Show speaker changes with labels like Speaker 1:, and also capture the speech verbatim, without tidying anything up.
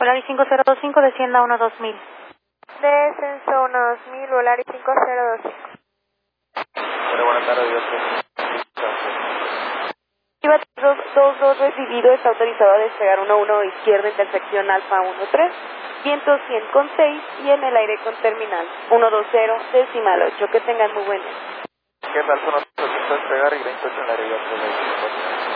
Speaker 1: Volaris cinco cero dos cinco, descienda uno dos mil.
Speaker 2: Descenso uno dos mil, Volaris cinco cero dos cinco.
Speaker 3: Hola, buenas tardes, Dios.
Speaker 4: dos dos recibido, está autorizado a despegar uno uno izquierda, intersección Alfa uno tres, viento cien con seis y en el aire con terminal uno dos cero, decimal ocho. Que tengan muy buen día.
Speaker 3: ¿Qué tal? Son nosotros, despegar y veintiocho en la área.